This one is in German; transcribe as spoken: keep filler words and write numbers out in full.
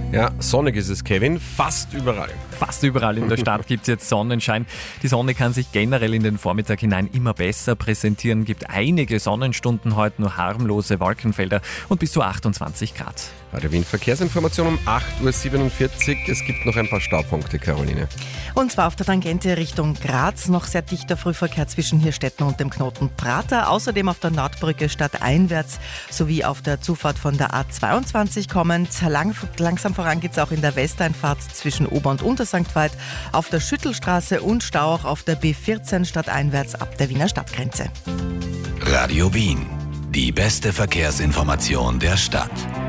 Ja, sonnig ist es, Kevin, fast überall. Fast überall in der Stadt gibt es jetzt Sonnenschein. Die Sonne kann sich generell in den Vormittag hinein immer besser präsentieren. Gibt einige Sonnenstunden heute, nur harmlose Wolkenfelder und bis zu achtundzwanzig Grad. Radio Wien Verkehrsinformation um acht Uhr siebenundvierzig. Es gibt noch ein paar Staupunkte, Caroline. Und zwar auf der Tangente Richtung Graz. Noch sehr dichter Frühverkehr zwischen Hirstetten und dem Knoten Prater. Außerdem auf der Nordbrücke stadteinwärts sowie auf der Zufahrt von der A zweiundzwanzig kommend. Lang, langsam voran geht es auch in der Westeinfahrt zwischen Ober- und Untersankt Weit. Auf der Schüttelstraße und Stau auch auf der B vierzehn stadteinwärts ab der Wiener Stadtgrenze. Radio Wien. Die beste Verkehrsinformation der Stadt.